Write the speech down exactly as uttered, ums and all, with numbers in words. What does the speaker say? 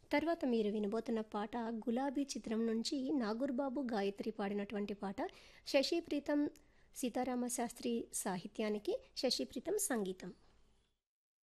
తర్వాత మీరు వినబోతున్న పాట 'గులాబీ' చిత్రం నుంచి నాగూర్బాబు, గాయత్రి పాడినటువంటి పాట. శశి ప్రీతం, సీతారామ శాస్త్రి సాహిత్యానికి శశి ప్రీతం సంగీతం.